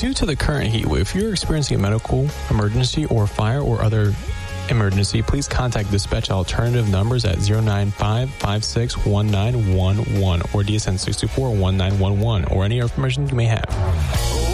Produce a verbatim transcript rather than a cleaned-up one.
Due to the current heat wave, if you're experiencing a medical emergency or fire or other emergency, please contact dispatch alternative numbers at zero nine five, five six one nine one one or D S N six two four, one nine one one or any information you may have.